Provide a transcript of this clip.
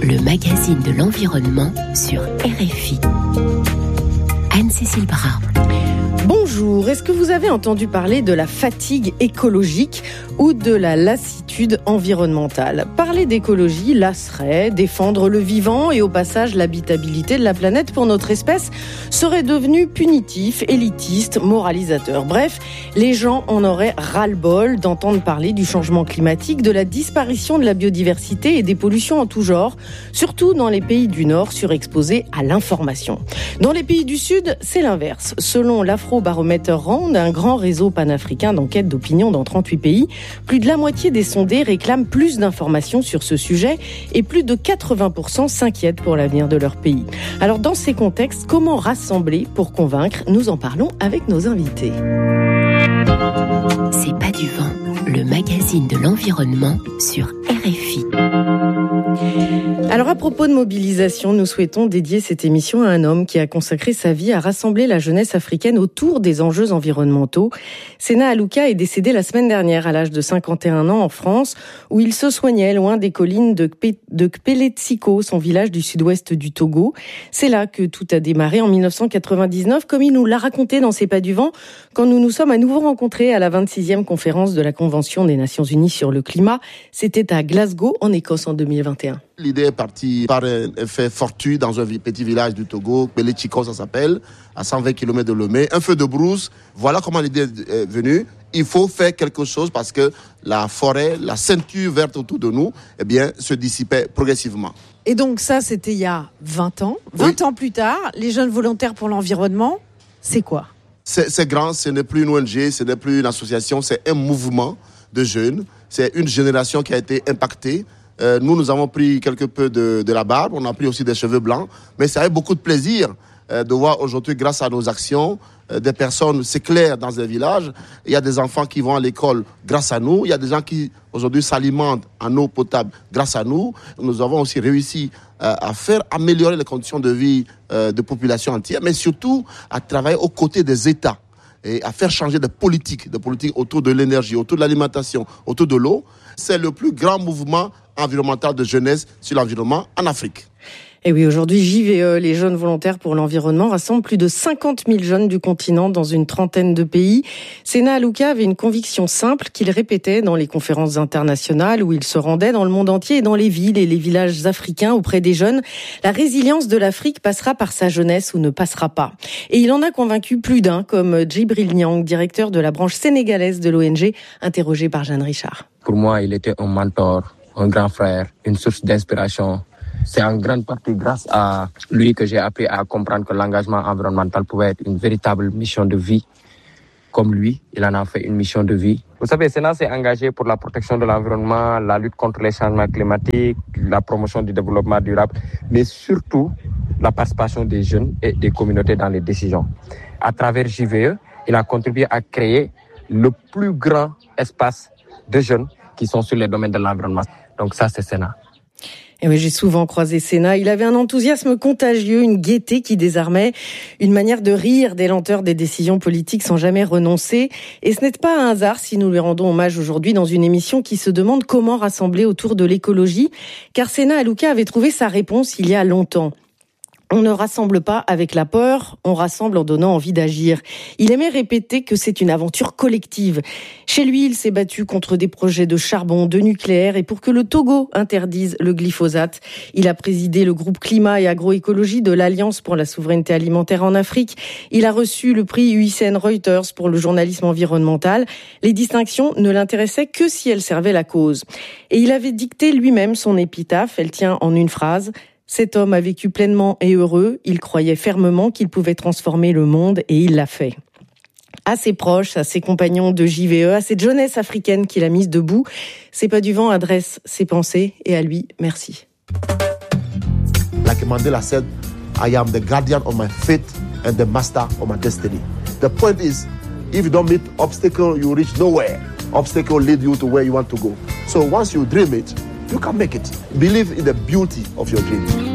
le magazine de l'environnement sur RFI. Anne-Cécile Bras. Bonjour, est-ce que vous avez entendu parler de la fatigue écologique ou de la lassitude environnementale ? Parler d'écologie lasserait, défendre le vivant et au passage l'habitabilité de la planète pour notre espèce serait devenu punitif, élitiste, moralisateur. Bref, les gens en auraient ras-le-bol d'entendre parler du changement climatique, de la disparition de la biodiversité et des pollutions en tout genre, surtout dans les pays du Nord surexposés à l'information. Dans les pays du Sud, c'est l'inverse. Selon l'Afro-Baromètre Round, un grand réseau panafricain d'enquête d'opinion dans 38 pays, plus de la moitié des sondés réclament plus d'informations sur ce sujet et plus de 80% s'inquiètent pour l'avenir de leur pays. Alors dans ces contextes, comment rassembler pour convaincre ? Nous en parlons avec nos invités. C'est pas du vent, le magazine de l'environnement sur RFI. Alors à propos de mobilisation, nous souhaitons dédier cette émission à un homme qui a consacré sa vie à rassembler la jeunesse africaine autour des enjeux environnementaux. Sena Aluka est décédé la semaine dernière à l'âge de 51 ans en France, où il se soignait loin des collines de Kpeletsiko, son village du sud-ouest du Togo. C'est là que tout a démarré en 1999, comme il nous l'a raconté dans C'est pas du vent, quand nous nous sommes à nouveau rencontrés à la 26e conférence de la Convention des Nations Unies sur le climat. C'était à Glasgow, en Écosse, en 2021. L'idée est partie par un effet fortuit dans un petit village du Togo, Kpeletsiko ça s'appelle, à 120 km de Lomé. Un feu de brousse, voilà comment l'idée est venue. Il faut faire quelque chose parce que la forêt, la ceinture verte autour de nous, se dissipait progressivement. Et donc ça, c'était il y a 20 ans. 20 ans plus tard, les jeunes volontaires pour l'environnement, c'est quoi ? C'est grand, ce n'est plus une ONG, ce n'est plus une association, c'est un mouvement de jeunes. C'est une génération qui a été impactée. Nous avons pris quelque peu de la barbe, on a pris aussi des cheveux blancs, mais ça a eu beaucoup de plaisir de voir aujourd'hui, grâce à nos actions, des personnes s'éclairent dans un village. Il y a des enfants qui vont à l'école grâce à nous. Il y a des gens qui aujourd'hui s'alimentent en eau potable grâce à nous. Nous avons aussi réussi à faire améliorer les conditions de vie de populations entières, mais surtout à travailler aux côtés des États et à faire changer de politique autour de l'énergie, autour de l'alimentation, autour de l'eau. C'est le plus grand mouvement environnemental de jeunesse sur l'environnement en Afrique. Et oui, aujourd'hui, JVE, les jeunes volontaires pour l'environnement, rassemble plus de 50 000 jeunes du continent dans une trentaine de pays. Sena Aluka avait une conviction simple qu'il répétait dans les conférences internationales où il se rendait dans le monde entier et dans les villes et les villages africains auprès des jeunes. La résilience de l'Afrique passera par sa jeunesse ou ne passera pas. Et il en a convaincu plus d'un, comme Djibril Niang, directeur de la branche sénégalaise de l'ONG, interrogé par Jeanne Richard. Pour moi, il était un mentor, un grand frère, une source d'inspiration. C'est en grande partie grâce à lui que j'ai appris à comprendre que l'engagement environnemental pouvait être une véritable mission de vie. Comme lui, il en a fait une mission de vie. Vous savez, Sena s'est engagé pour la protection de l'environnement, la lutte contre les changements climatiques, la promotion du développement durable, mais surtout la participation des jeunes et des communautés dans les décisions. À travers JVE, il a contribué à créer le plus grand espace de jeunes qui sont sur les domaines de l'environnement. Donc ça, c'est Sena. Et oui, j'ai souvent croisé Sena. Il avait un enthousiasme contagieux, une gaieté qui désarmait, une manière de rire des lenteurs des décisions politiques sans jamais renoncer. Et ce n'est pas un hasard si nous lui rendons hommage aujourd'hui dans une émission qui se demande comment rassembler autour de l'écologie. Car Sena Aluka avait trouvé sa réponse il y a longtemps. On ne rassemble pas avec la peur, on rassemble en donnant envie d'agir. Il aimait répéter que c'est une aventure collective. Chez lui, il s'est battu contre des projets de charbon, de nucléaire et pour que le Togo interdise le glyphosate. Il a présidé le groupe climat et agroécologie de l'Alliance pour la souveraineté alimentaire en Afrique. Il a reçu le prix UICN Reuters pour le journalisme environnemental. Les distinctions ne l'intéressaient que si elles servaient la cause. Et il avait dicté lui-même son épitaphe. Elle tient en une phrase. Cet homme a vécu pleinement et heureux, il croyait fermement qu'il pouvait transformer le monde et il l'a fait. À ses proches, à ses compagnons de JVE, à cette jeunesse africaine qu'il a mise debout, C'est pas du vent adresse ses pensées et à lui, merci. Like Mandela said, I am the guardian of my fate and the master of my destiny. The point is, if you don't meet obstacle, you reach nowhere. Obstacle lead you to where you want to go. So once you dream it, you can make it. Believe in the beauty of your dream.